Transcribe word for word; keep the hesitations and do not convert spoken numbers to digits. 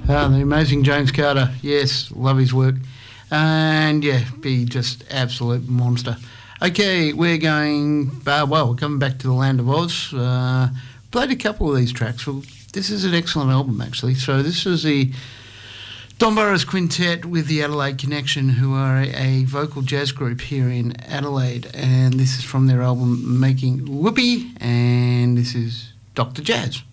Ah, the amazing James Carter. Yes, love his work. And yeah, be just absolute monster. Okay, we're going, uh, well, we're coming back to the land of Oz. Uh, played a couple of these tracks. Well, this is an excellent album, actually. So this is the Don Burrows Quintet with the Adelaide Connection, who are a, a vocal jazz group here in Adelaide. And this is from their album Making Whoopee, and this is Doctor Jazz.